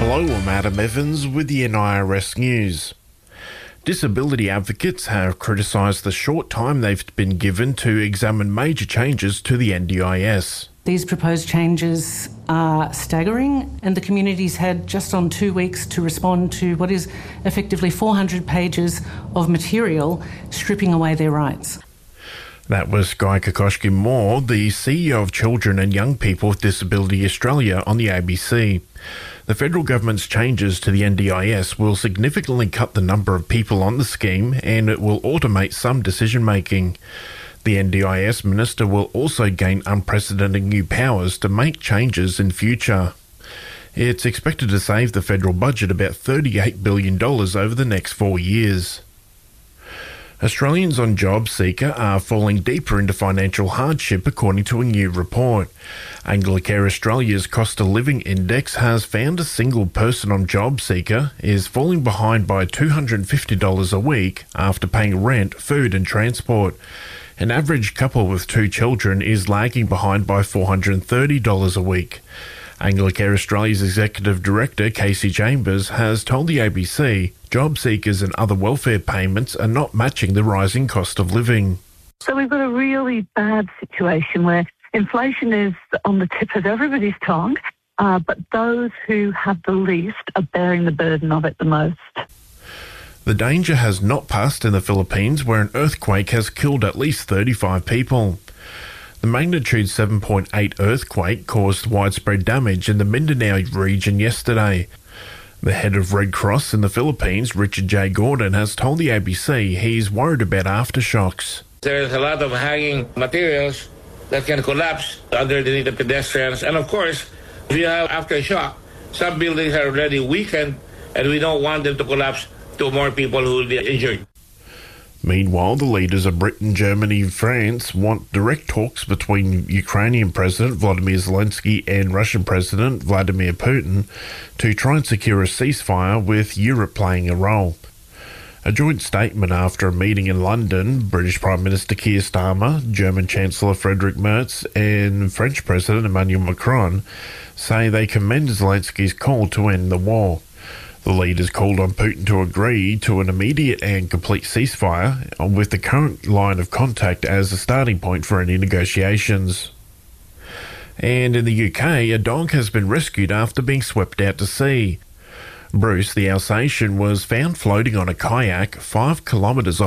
Hello, I'm Adam Evans with the NIRS News. Disability advocates have criticised the short time they've been given to examine major changes to the NDIS. These proposed changes are staggering, and the community's had just on 2 weeks to respond to what is effectively 400 pages of material stripping away their rights. That was Guy Kokoschky-Moore, the CEO of Children and Young People with Disability Australia, on the ABC. The federal government's changes to the NDIS will significantly cut the number of people on the scheme, and it will automate some decision-making. The NDIS minister will also gain unprecedented new powers to make changes in future. It's expected to save the federal budget about $38 billion over the next 4 years. Australians on JobSeeker are falling deeper into financial hardship, according to a new report. Anglicare Australia's cost of living index has found a single person on JobSeeker is falling behind by $250 a week after paying rent, food and transport. An average couple with 2 children is lagging behind by $430 a week. Anglicare Australia's Executive Director, Casey Chambers, has told the ABC job seekers and other welfare payments are not matching the rising cost of living. So we've got a really bad situation where inflation is on the tip of everybody's tongue, but those who have the least are bearing the burden of it the most. The danger has not passed in the Philippines, where an earthquake has killed at least 35 people. The magnitude 7.8 earthquake caused widespread damage in the Mindanao region yesterday. The head of Red Cross in the Philippines, Richard J. Gordon, has told the ABC he's worried about aftershocks. There's a lot of hanging materials that can collapse underneath the pedestrians. And of course, if you have aftershock, some buildings are already weakened and we don't want them to collapse to more people who will be injured. Meanwhile, the leaders of Britain, Germany and France want direct talks between Ukrainian President Vladimir Zelensky and Russian President Vladimir Putin to try and secure a ceasefire, with Europe playing a role. A joint statement after a meeting in London, British Prime Minister Keir Starmer, German Chancellor Friedrich Merz and French President Emmanuel Macron say they commend Zelensky's call to end the war. The leaders called on Putin to agree to an immediate and complete ceasefire, with the current line of contact as a starting point for any negotiations. And in the UK, a dog has been rescued after being swept out to sea. Bruce, the Alsatian, was found floating on a kayak 5 kilometres off